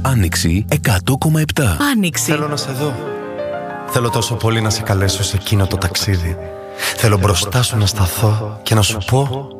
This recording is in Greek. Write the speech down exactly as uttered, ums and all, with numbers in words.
Άνοιξη εκατό κόμμα επτά. Άνοιξη. Θέλω να σε δω. Θέλω τόσο πολύ να σε καλέσω σε εκείνο το ταξίδι. Θέλω μπροστά σου να σταθώ και να σου πω